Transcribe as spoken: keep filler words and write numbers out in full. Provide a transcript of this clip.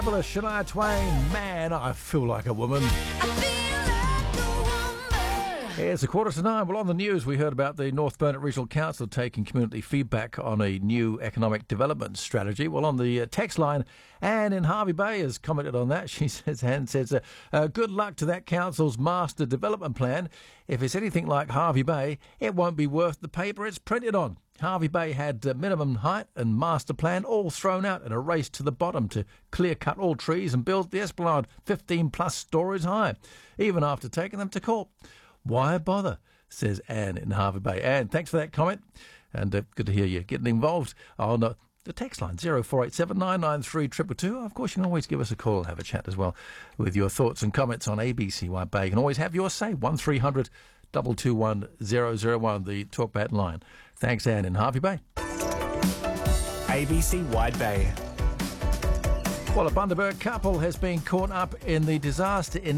Shania Twain, man, I feel like a woman. It's a quarter to nine. Well, on the news, we heard about the North Burnett Regional Council taking community feedback on a new economic development strategy. Well, on the uh, text line, Anne in Harvey Bay has commented on that. She says, Anne says, uh, uh, good luck to that council's master development plan. If it's anything like Harvey Bay, it won't be worth the paper it's printed on. Harvey Bay had uh, minimum height and master plan all thrown out in a race to the bottom to clear-cut all trees and build the Esplanade fifteen plus stories high, even after taking them to court. Why bother, says Anne in Harvey Bay. Anne, thanks for that comment, and uh, good to hear you getting involved on uh, the text line, zero four eight seven nine nine three two two two. Of course, you can always give us a call and have a chat as well with your thoughts and comments on A B C Wide Bay. You can always have your say, one three hundred two two one zero zero one, the talkback line. Thanks, Anne in Harvey Bay. A B C Wide Bay. Well, a Bundaberg couple has been caught up in the disaster in